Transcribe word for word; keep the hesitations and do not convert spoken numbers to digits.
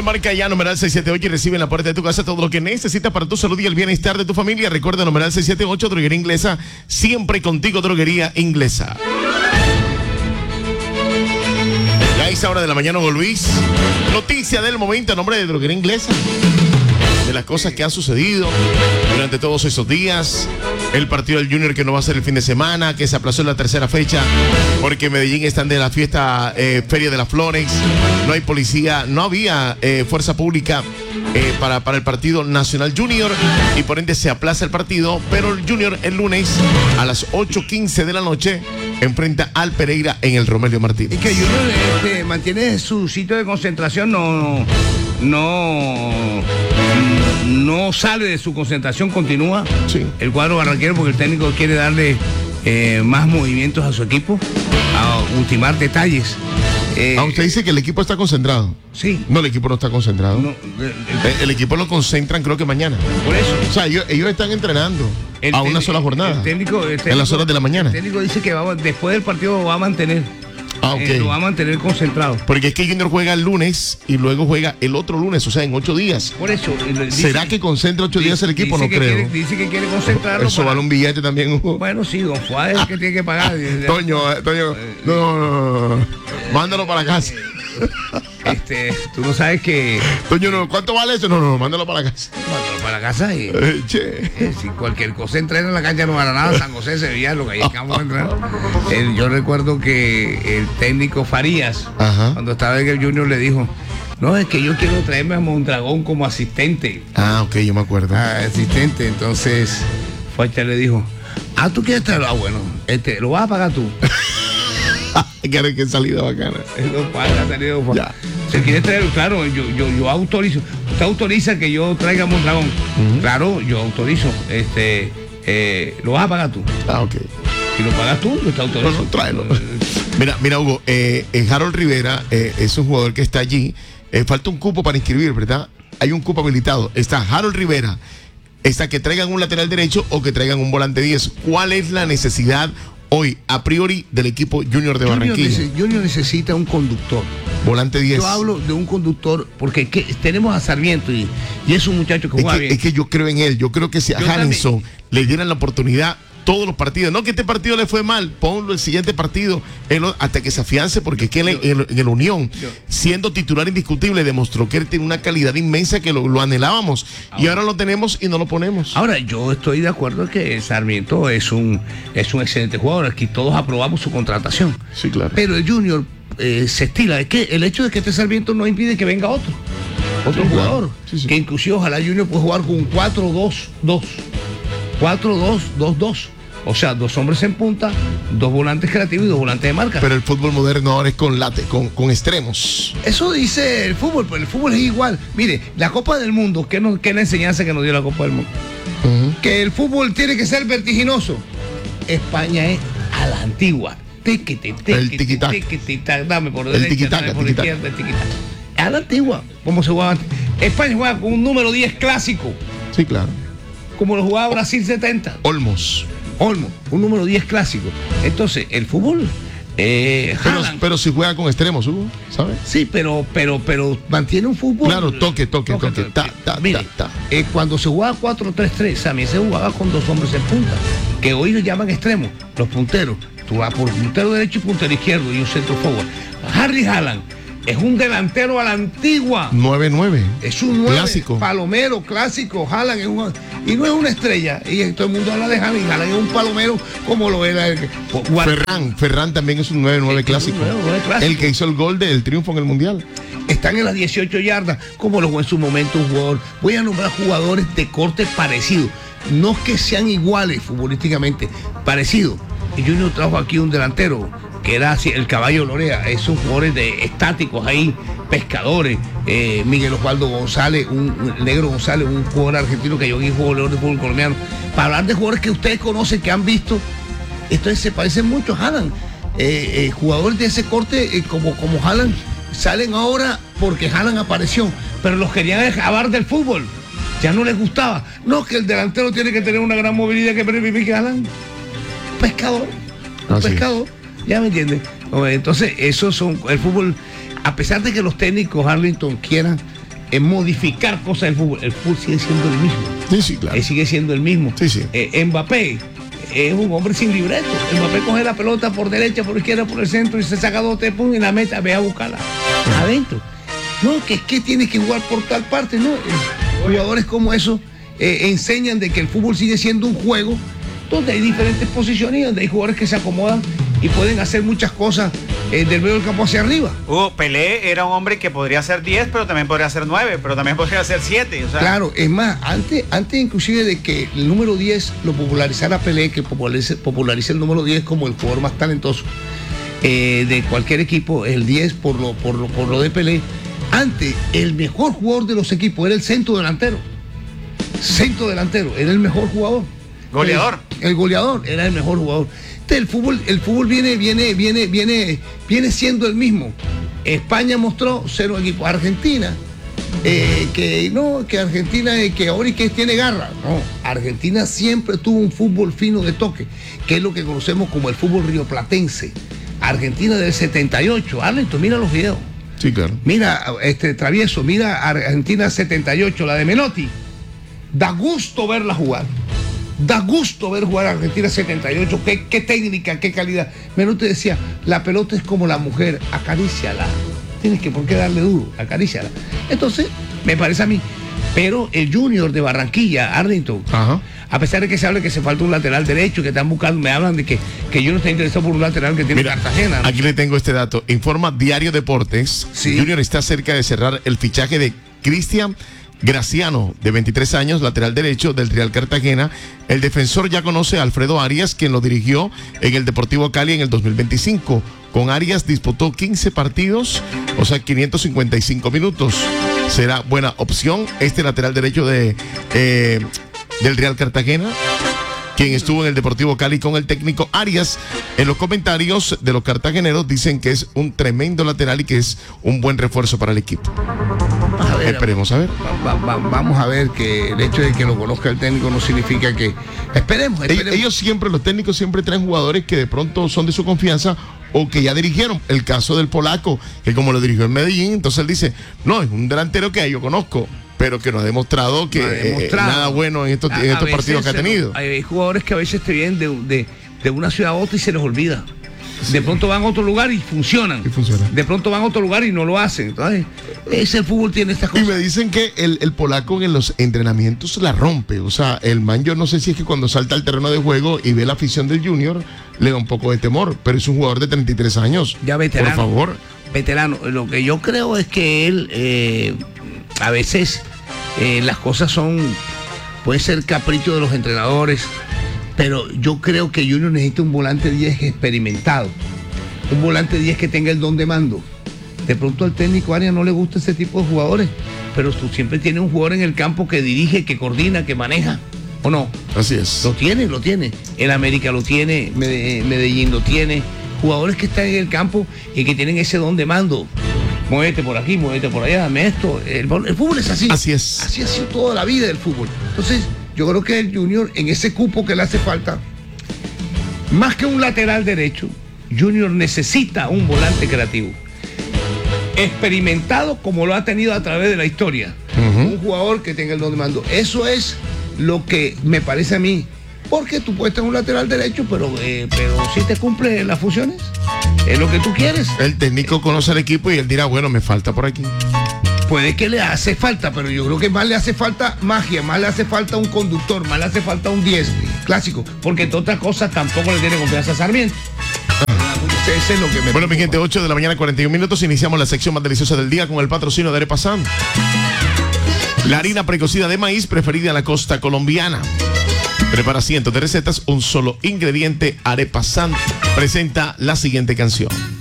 marca ya numeral seis siete ocho y recibe en la puerta de tu casa todo lo que necesitas para tu salud y el bienestar de tu familia. Recuerda numeral seis siete ocho, Droguería Inglesa, siempre contigo, Droguería Inglesa. Ya es hora de la mañana, Hugo Luis. Noticia del momento a nombre de Droguería Inglesa. De las cosas que han sucedido durante todos esos días. El partido del Junior que no va a ser el fin de semana, que se aplazó en la tercera fecha porque Medellín están de la fiesta eh, Feria de las Flores. No hay policía, no había eh, fuerza pública eh, para, para el partido Nacional Junior y por ende se aplaza el partido, pero el Junior el lunes a las ocho quince de la noche enfrenta al Pereira en el Romelio Martínez. Y que Junior este, mantiene su sitio de concentración, no, no, no sale de su concentración, continúa sí. El cuadro barranquero porque el técnico quiere darle eh, más movimientos a su equipo, a ultimar detalles. Eh, ah, usted dice que el equipo está concentrado. Sí. No, el equipo no está concentrado. No, el, el, el equipo lo concentran creo que mañana. Por eso. O sea, ellos, ellos están entrenando a una sola jornada. El técnico, el técnico, en las horas de la mañana. El técnico dice que va, después del partido va a mantener. Ah, okay. eh, lo va a mantener concentrado. Porque es que Junior juega el lunes y luego juega el otro lunes, o sea, en ocho días. Por eso. Dice, ¿será que concentra ocho días el equipo? No creo. Quiere, dice que quiere concentrarlo. Eso para... vale un billete también, Hugo. Bueno, sí, don Fuad es el que tiene que pagar. Toño, eh, Toño, no, no, no, no, no. Mándalo para casa. Este, tú no sabes que. Toño, no, ¿cuánto vale eso? No, no, mándalo para casa. Mándalo para casa y. Eh, che. Eh, si cualquier cosa entrena en la cancha no gana nada, San José, Sevilla, lo que hay es que vamos a entrenar. Eh, yo recuerdo que el técnico Farías, ajá, cuando estaba en el Junior, le dijo: no, es que yo quiero traerme a Mondragón como asistente. Ah, ok, yo me acuerdo. Ah, asistente, entonces Facha le dijo: ah, tú quieres traerlo, ah, bueno, este, lo vas a pagar tú. Qué que salida bacana. Lo paga, salido, ya. Si quieres traerlo, claro, yo, yo, yo autorizo. Usted autoriza que yo traiga a Mondragón. Uh-huh. Claro, yo autorizo. Este, eh, lo vas a pagar tú. Ah, ok. Si lo pagas tú, lo está autorizado. No, no, tráelo. Mira, mira, Hugo, eh, eh, Harold Rivera eh, es un jugador que está allí. Eh, falta un cupo para inscribir, ¿verdad? Hay un cupo habilitado. Está Harold Rivera. Está que traigan un lateral derecho o que traigan un volante diez. ¿Cuál es la necesidad hoy, a priori, del equipo Junior de Barranquilla? Junior, neces- Junior necesita un conductor. Volante diez. Yo hablo de un conductor porque ¿qué? Tenemos a Sarmiento y, y es un muchacho que es juega que, bien. Es que yo creo en él. Yo creo que si a Harrison le dieran la oportunidad todos los partidos, no que este partido le fue mal, ponlo el siguiente partido él, hasta que se afiance, porque que él en, en, en el Unión, yo, siendo titular indiscutible, demostró que él tiene una calidad inmensa que lo, lo anhelábamos ahora, y ahora lo tenemos y no lo ponemos. Ahora, yo estoy de acuerdo que Sarmiento es un, es un excelente jugador, aquí todos aprobamos su contratación. Sí, claro. Pero el Junior eh, se estila, es que el hecho de que este Sarmiento no impide que venga otro, otro sí, jugador, claro. sí, sí. que inclusive ojalá Junior pueda jugar con un cuatro dos dos, cuatro dos dos dos. O sea, dos hombres en punta, dos volantes creativos y dos volantes de marca. Pero el fútbol moderno ahora es con late, con, con extremos. Eso dice el fútbol, pero el fútbol es igual. Mire, la Copa del Mundo, ¿qué, nos, qué es la enseñanza que nos dio la Copa del Mundo? Uh-huh. Que el fútbol tiene que ser vertiginoso. España es a la antigua. Tequete, tequete, el tiquitac. Tequete, dame por derecha, el tiquitac, dame por tiquitac. izquierda, el tiquitac. A la antigua, como se jugaba antes. España juega con un número diez clásico. Sí, claro. Como lo jugaba Brasil setenta. Olmos. Olmo, un número diez clásico. Entonces, el fútbol. Eh, pero, pero si juega con extremos, Hugo, ¿sabes? Sí, pero, pero, pero mantiene un fútbol. Claro, toque, toque, toque. toque. Ta, ta, Mire, ta, ta. Eh, cuando se jugaba cuatro tres tres, también se jugaba con dos hombres en punta, que hoy le llaman extremos, los punteros. Tú vas por puntero derecho y puntero izquierdo y un centro forward. Harry Haaland es un delantero a la antigua. nueve nueve. Es un nueve clásico. Palomero, clásico. Haaland es un, y no es una estrella. Y todo el mundo habla de Haaland. Haaland es un palomero como lo era el Ferran. Ferran también es un nueve nueve clásico. clásico. El que hizo el gol del triunfo en el Mundial. Están en las dieciocho yardas, como lo jugó en su momento un jugador. Voy a nombrar jugadores de corte parecido. No que sean iguales futbolísticamente, parecidos. Y Junior trajo aquí un delantero que era así, el Caballo Lorea. Esos jugadores de estáticos ahí, pescadores. Eh, Miguel Osvaldo González, un, un negro González, un jugador argentino que yo aquí jugador de fútbol colombiano. Para hablar de jugadores que ustedes conocen, que han visto, entonces se parecen mucho a Haaland. Eh, eh, jugadores de ese corte, eh, como, como Haaland, salen ahora porque Haaland apareció, pero los querían acabar del fútbol. Ya no les gustaba. No, que el delantero tiene que tener una gran movilidad que permite que Haaland. Pescador. Un pescador. ¿Ya me entiendes? Entonces, esos son el fútbol, a pesar de que los técnicos Arlington quieran en modificar cosas del fútbol. El fútbol sigue siendo el mismo. Sí, sí, claro. Él sigue siendo el mismo. Sí, sí. Eh, Mbappé es un hombre sin libreto. Mbappé coge la pelota por derecha, por izquierda, por el centro y se saca dos, tres puntos y la meta, ve a buscarla adentro. No, que es que tiene que jugar por tal parte, no. Jugadores como esos eh, enseñan de que el fútbol sigue siendo un juego donde hay diferentes posiciones y donde hay jugadores que se acomodan y pueden hacer muchas cosas eh, del medio del campo hacia arriba. Hugo, Pelé era un hombre que podría ser diez, pero también podría ser nueve, pero también podría ser siete. O sea. Claro, es más, antes, antes inclusive de que el número diez lo popularizara Pelé, que popularice, popularice el número diez como el jugador más talentoso eh, de cualquier equipo, el diez por lo, por, lo, por lo de Pelé. Antes, el mejor jugador de los equipos era el centro delantero. Centro delantero, era el mejor jugador. Goleador. El, el goleador era el mejor jugador. Entonces, el fútbol, el fútbol viene, viene, viene, viene, viene siendo el mismo. España mostró cero equipos. Argentina, eh, que no, que Argentina, eh, que ahora y que tiene garra. No, Argentina siempre tuvo un fútbol fino de toque, que es lo que conocemos como el fútbol rioplatense. Argentina del setenta y ocho. Arlington, mira los videos. Sí, claro. Mira, este Travieso, mira Argentina setenta y ocho, la de Menotti. Da gusto verla jugar. Da gusto ver jugar a Argentina setenta y ocho. Qué, qué técnica, qué calidad. Menotti decía, la pelota es como la mujer, acaríciala. Tienes que por qué darle duro, acaríciala. Entonces, me parece a mí. Pero el Junior de Barranquilla, Arlington, Ajá. a pesar de que se habla que se falta un lateral derecho, que están buscando, me hablan de que, que yo no estoy interesado por un lateral que tiene Mira, Cartagena, ¿no? Aquí le tengo este dato. Informa Diario Deportes. Sí. Junior está cerca de cerrar el fichaje de Cristian Graciano, de veintitrés años, lateral derecho del Real Cartagena. El defensor ya conoce a Alfredo Arias, quien lo dirigió en el Deportivo Cali en el dos mil veinticinco. Con Arias disputó quince partidos, o sea, quinientos cincuenta y cinco minutos. Será buena opción este lateral derecho de, eh, del Real Cartagena, quien estuvo en el Deportivo Cali con el técnico Arias. En los comentarios de los cartageneros dicen que es un tremendo lateral y que es un buen refuerzo para el equipo. A ver, Esperemos a ver. Va, va, vamos a ver que el hecho de que lo conozca el técnico no significa que... Esperemos, esperemos. Ellos, ellos siempre, los técnicos siempre traen jugadores que de pronto son de su confianza o que ya dirigieron. El caso del polaco, que como lo dirigió en Medellín, entonces él dice, no, es un delantero que yo conozco, pero que no ha demostrado que No ha demostrado. Eh, nada bueno en estos, en estos partidos que ha tenido. Hay, hay jugadores que a veces te vienen de, de, de una ciudad a otra y se les olvida. De pronto van a otro lugar y funcionan. Y funciona. De pronto van a otro lugar y no lo hacen. Entonces, ese fútbol tiene estas Y cosas. me dicen que el, el polaco en los entrenamientos la rompe. O sea, el man, yo no sé si es que cuando salta al terreno de juego y ve la afición del Junior, le da un poco de temor. Pero es un jugador de treinta y tres años. Ya veterano. Por favor. Veterano. Lo que yo creo es que él, eh, a veces, eh, las cosas son, puede ser capricho de los entrenadores, pero yo creo que Junior necesita un volante diez experimentado. Un volante diez que tenga el don de mando. De pronto al técnico Arias no le gusta ese tipo de jugadores, pero tú siempre tienes un jugador en el campo que dirige, que coordina, que maneja, ¿o no? Así es. Lo tiene, lo tiene. El América lo tiene, Medellín lo tiene. Jugadores que están en el campo y que tienen ese don de mando. Muévete por aquí, muévete por allá, dame esto. El, el fútbol es así. Así es. Así ha sido toda la vida del fútbol. Entonces, yo creo que el Junior, en ese cupo que le hace falta, más que un lateral derecho, Junior necesita un volante creativo. Experimentado como lo ha tenido a través de la historia. Uh-huh. Un jugador que tenga el don de mando. Eso es lo que me parece a mí. Porque tú puedes tener un lateral derecho, pero, eh, pero si te cumple las funciones, es lo que tú quieres. El técnico conoce al equipo y él dirá, bueno, me falta por aquí. Puede que le hace falta, pero yo creo que más le hace falta magia, más le hace falta un conductor, más le hace falta un diez clásico, porque entre otras cosas tampoco le tiene confianza a Sarmiento. Ese es lo que me bueno, mi gente, ocho de la mañana, cuarenta y un minutos. Iniciamos la sección más deliciosa del día con el patrocinio de Arepasan. La harina precocida de maíz preferida en la costa colombiana. Prepara cientos de recetas, un solo ingrediente. Arepasan presenta la siguiente canción.